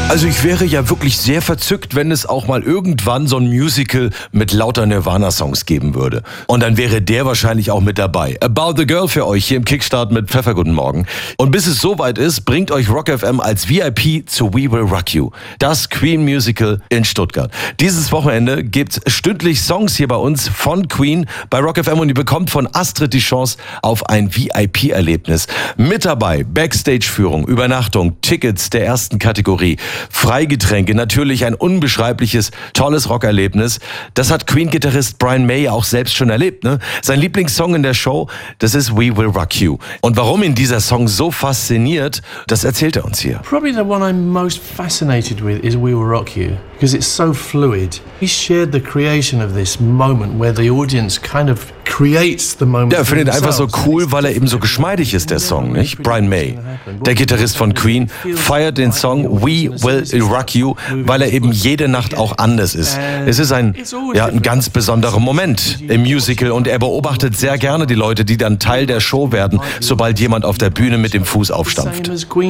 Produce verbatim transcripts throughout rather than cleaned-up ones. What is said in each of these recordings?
Also ich wäre ja wirklich sehr verzückt, wenn es auch mal irgendwann so ein Musical mit lauter Nirvana-Songs geben würde. Und dann wäre der wahrscheinlich auch mit dabei. About the Girl für euch hier im Kickstart mit Pfeffer, guten Morgen. Und bis es soweit ist, bringt euch Rock F M als V I P zu We Will Rock You, das Queen Musical in Stuttgart. Dieses Wochenende gibt's stündlich Songs hier bei uns von Queen bei Rock F M und ihr bekommt von Astrid die Chance auf ein V I P-Erlebnis. Mit dabei Backstage-Führung, Übernachtung, Tickets der ersten Kategorie, Freigetränke, natürlich ein unbeschreibliches, tolles Rockerlebnis. Das hat Queen-Gitarrist Brian May auch selbst schon erlebt, ne? Sein Lieblingssong in der Show, das ist We Will Rock You. Und warum ihn dieser Song so fasziniert, das erzählt er uns hier. Probably the one I'm most fascinated with is We Will Rock You, because it's so fluid. He shared the creation of this moment where the audience kind of creates the moment. Ja, er findet einfach so cool, weil er eben so geschmeidig ist, der Song, nicht? Brian May, der Gitarrist von Queen, feiert den Song We Will Rock You, weil er eben jede Nacht auch anders ist. Es ist ein, ja, ein ganz besonderer Moment im Musical und er beobachtet sehr gerne die Leute, die dann Teil der Show werden, sobald jemand auf der Bühne mit dem Fuß aufstampft.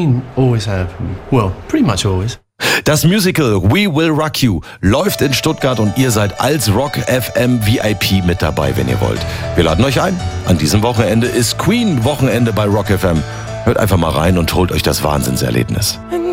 Das Musical We Will Rock You läuft in Stuttgart und ihr seid als Rock F M V I P mit dabei, wenn ihr wollt. Wir laden euch ein. An diesem Wochenende ist Queen Wochenende bei Rock F M. Hört einfach mal rein und holt euch das Wahnsinnserlebnis.